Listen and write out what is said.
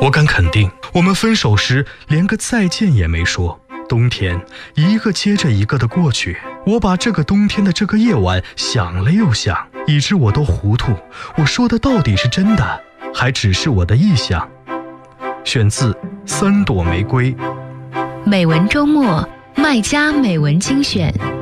我敢肯定，我们分手时连个再见也没说。冬天一个接着一个的过去，我把这个冬天的这个夜晚想了又想，以致我都糊涂，我说的到底是真的，还只是我的臆想。选自《3朵玫瑰》。 美文周末，麦家美文精选。